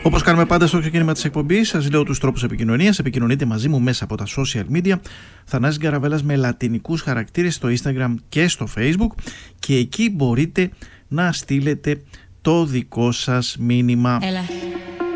Όπως κάνουμε πάντα στο ξεκίνημα της εκπομπής, σας λέω τους τρόπους επικοινωνίας. Επικοινωνείτε μαζί μου μέσα από τα social media. Θανάσης Γκαραβέλλας με λατινικούς χαρακτήρες στο Instagram και στο Facebook. Και εκεί μπορείτε να στείλετε το δικό σας μήνυμα. Έλα.